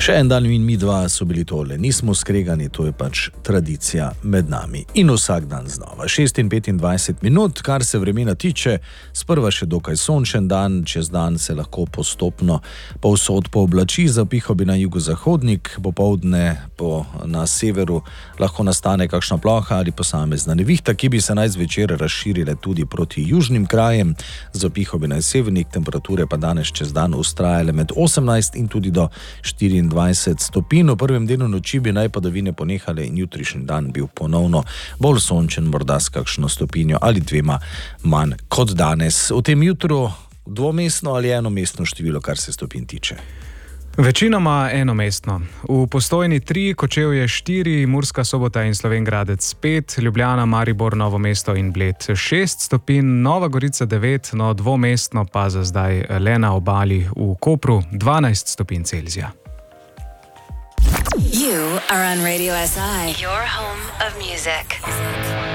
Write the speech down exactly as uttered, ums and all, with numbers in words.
Še en dan in mi dva so bili tole, nismo skregani, to je pač tradicija med nami. In vsak dan znova. šest in petindvajset minut, kar se vremena tiče, sprva še dokaj sončen dan, čez dan se lahko postopno povsod pooblači, zapiho bi na jugozahodnik, popoldne po na severu lahko nastane kakšna ploha ali posamezna nevihta, ki bi se naj zvečer razširile tudi proti južnim krajem, zapiho bi na severnik, temperature pa danes čez dan ustrajale med osemnajst in tudi do štiriindvajset stopinj. V prvem delu noči bi naj padavine ponehale in jutrišnji dan bil ponovno bolj sončen, morda s kakšno stopinjo ali dvema manj kot danes. V tem jutru dvomestno ali enomestno število, kar se stopinj tiče? Večinoma enomestno. V Postojni tri, Kočevje štiri, Murska Sobota in Slovenj Gradec pet, Ljubljana, Maribor, Novo mesto in Bled šest stopinj, Nova Gorica devet, no dvomestno pa za zdaj le na obali v Kopru dvanajst stopinj Celzija. You are on Radio S I, your home of music.